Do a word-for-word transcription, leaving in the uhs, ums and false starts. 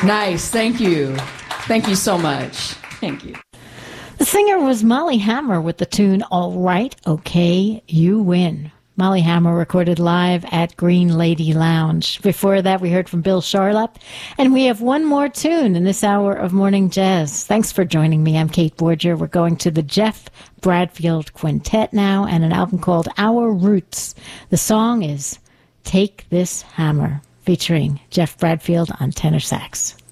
Nice. Thank you. Thank you so much. Thank you. The singer was Molly Hammer with the tune All Right, Okay, You Win. Molly Hammer recorded live at Green Lady Lounge. Before that, we heard from Bill Charlap. And we have one more tune in this hour of Morning Jazz. Thanks for joining me. I'm Kate Borger. We're going to the Jeff Bradfield Quintet now and an album called Our Roots. The song is Take This Hammer, featuring Jeff Bradfield on tenor sax.